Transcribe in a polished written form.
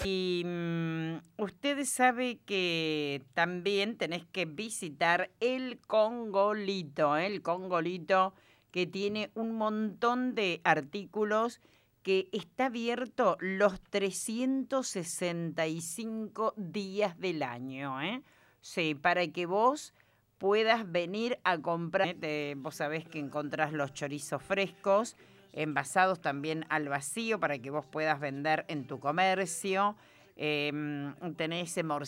Y usted sabe que también tenés que visitar el Congolito que tiene un montón de artículos, que está abierto los 365 días del año, ¿eh? Sí, para que vos puedas venir a comprar. Vos sabés que encontrás los chorizos frescos, envasados también al vacío, para que vos puedas vender en tu comercio. Tenés